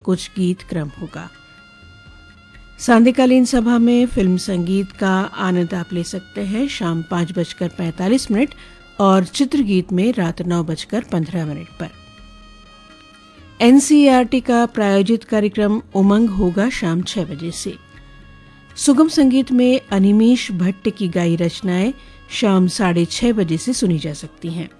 कुछ गीत क्रम होगा। सांध्यकालीन सभा में फिल्म संगीत का आनंद आप ले सकते हैं शाम 5:45 और चित्रगीत में रात 9:15 पर। एनसीईआरटी का प्रायोजित कार्यक्रम उमंग होगा शाम 6 बजे से। सुगम संगीत में अनिमेश भट्ट की गाई रचनाएं शाम 6:30 बजे से सुनी जा सकती हैं।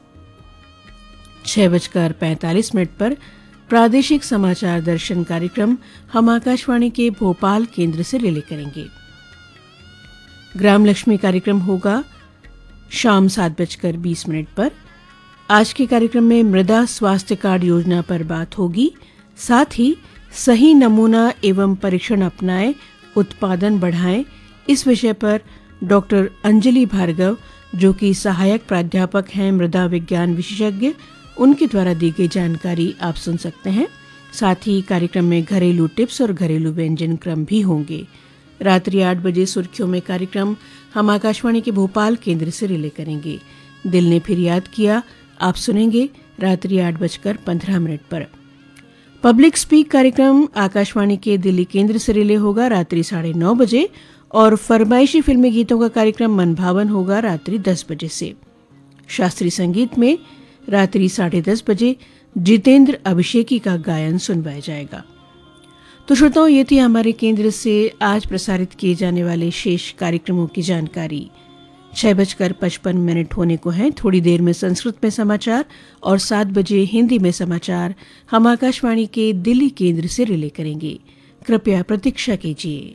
6:45 पर प्रादेशिक समाचार दर्शन कार्यक्रम हम आकाशवाणी के भोपाल केंद्र से रिले करेंगे। ग्राम लक्ष्मी कार्यक्रम होगा शाम 7:20 पर। आज के कार्यक्रम में मृदा स्वास्थ्य कार्ड योजना पर बात होगी। साथ ही सही नमूना एवं परीक्षण अपनाएं, उत्पादन बढ़ाएं, इस विषय पर डॉक्टर अंजलि भार्गव, जो कि सहायक प्राध्यापक हैं मृदा विज्ञान विशेषज्ञ, उनके द्वारा दी गई जानकारी आप सुन सकते हैं। साथ ही कार्यक्रम में घरेलू टिप्स और घरेलू व्यंजन क्रम भी होंगे। रात्रि 8 बजे सुर्खियों में कार्यक्रम हम आकाशवाणी के भोपाल केंद्र से रिले करेंगे। दिल ने फिर याद किया आप सुनेंगे रात्रि 8:15 पर। पब्लिक स्पीक कार्यक्रम आकाशवाणी के दिल्ली केंद्र से रिले होगा रात्रि 9:30 बजे और फरमाइशी फिल्मी गीतों का कार्यक्रम मन भावन होगा रात्रि 10 बजे से। शास्त्रीय संगीत में रात्रि 10:30 बजे जितेंद्र अभिषेकी का गायन सुनवाया जाएगा। तो श्रोताओं, ये थी हमारे केंद्र से आज प्रसारित किए जाने वाले शेष कार्यक्रमों की जानकारी। 6:55 होने को हैं। थोड़ी देर में संस्कृत में समाचार और 7 बजे हिंदी में समाचार हम आकाशवाणी के दिल्ली केंद्र से रिले करेंगे। कृपया प्रतीक्षा कीजिए।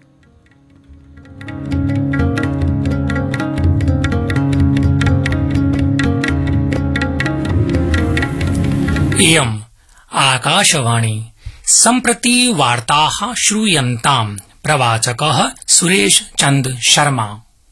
इयम् आकाशवाणी सम्प्रति वार्ताः श्रूयन्ताम्। प्रवाचकः सुरेश चंद शर्मा।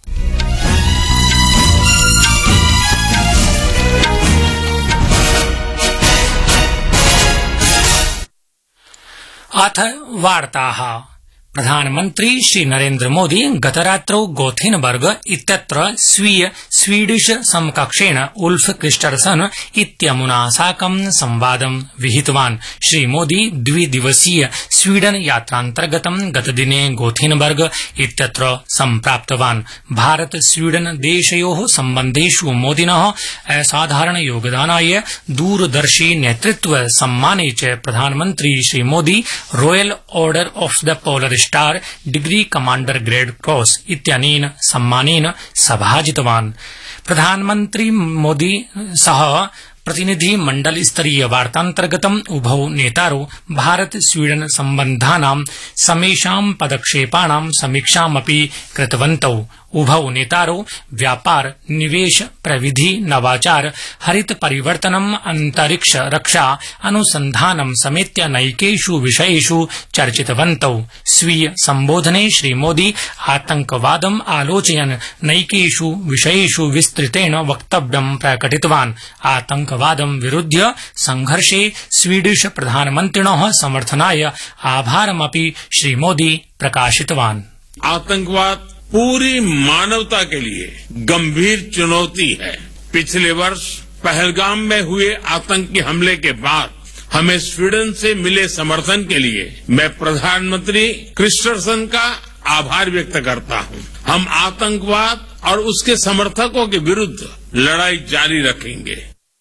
अथ वार्ताः। प्रधानमन्त्री श्री नरेन्द्र मोदी गतरात्रौ गोथेनबर्ग इत्यत्र स्वीय स्वीडिश समकक्षेण उल्फ क्रिस्टर्सन इत्यमुना साकं संवादं विहितवान्। श्री मोदी द्विदिवसीय स्वीडन यात्रान्तर्गतं गतदिने गोथेनबर्ग इत्यत्र सम्प्राप्तवान्। भारत स्वीडन देशयोः सम्बन्धेषु मोदिनः असाधारण योगदानाय दूरदर्शी नेतृत्व सम्माने च प्रधानमन्त्री Shri Modi royal order of the polar star degree commander grade cross इत्यनेन सम्मानेन सभाजितवान्। प्रधानमन्त्री मोदी सह प्रतिनिधि मंडल स्तरीय वार्तान्तर्गतम् उभौ नेतारौ भारत स्वीडन सम्बन्धानां समेषां पदक्षेपाणां समीक्षामपि कृतवन्तौ। उभौ नेतारौ व्यापार, निवेश, प्रविधि, नवाचार, हरित परिवर्तनम्, अंतरिक्ष रक्षा, अनुसंधानं समेत्य नैकेषु विषयेषु चर्चितवन्तौ। स्वीय संबोधने श्री मोदी आतंकवादम् आलोचयन् नैकेषु विषयेषु विस्तृतेन वक्तव्यं प्रकटितवान्। आतंकवादं विरुध्य संघर्षे स्वीडिश प्रधानमन्त्रिणः समर्थनाय आभारमपि श्री मोदी प्रकाशितवान्। आतंकवाद पूरी मानवता के लिए गंभीर चुनौती है। पिछले वर्ष पहलगाम में हुए आतंकी हमले के बाद हमें स्वीडन से मिले समर्थन के लिए मैं प्रधानमंत्री क्रिस्टर्सन का आभार व्यक्त करता हूं। हम आतंकवाद और उसके समर्थकों के विरुद्ध लड़ाई जारी रखेंगे।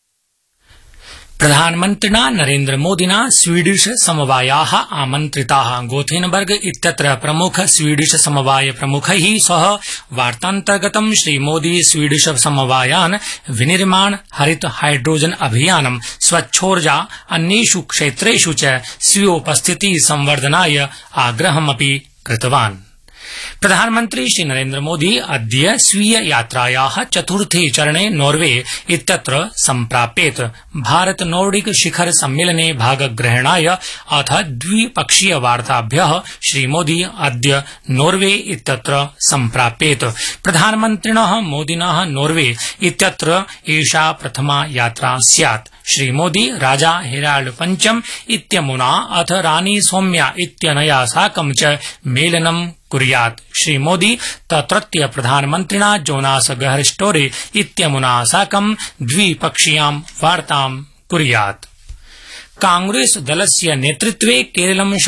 प्रधानमन्त्रिणा नरेन्द्र मोदिना स्वीडिश समवायाः आमन्त्रिताः। गोथेनबर्ग इत्यत्र प्रमुख स्वीडिश समवाय प्रमुखैः सह वार्तान्तर्गतं श्री मोदी स्वीडिश समवायान् विनिर्माण, हरित हाइड्रोजन अभियानं, स्वच्छोर्जा अन्येषु क्षेत्रेषु च स्वीयोपस्थिति संवर्धनाय आग्रहमपि कृतवान्। प्रधानमन्त्री श्री नरेन्द्र मोदी अद्य स्वीय यात्रायाः चतुर्थे चरणे नॉर्वे इत्यत्र सम्प्राप्येत। भारत नॉर्डिक शिखर सम्मेलने भागग्रहणाय अथ द्विपक्षीय वार्ताभ्यः श्री मोदी अद्य नॉर्वे इत्यत्र सम्प्राप्येत। प्रधानमन्त्रिणः मोदिनः नॉर्वे इत्यत्र एषा प्रथमा यात्रा स्यात्। श्री मोदी राजा हेराल्ड पंचम इत्यमुना अथ रानी सौम्या इत्यनया साकं च मेलनं कुर्यात्। श्री मोदी तत्रत्य प्रधानमन्त्रिणा जोनास गहर स्टोरे इत्यमुना साकं द्विपक्षीयां वार्तां कुर्यात्। कांग्रेस दलस्य नेतृत्वे केरलं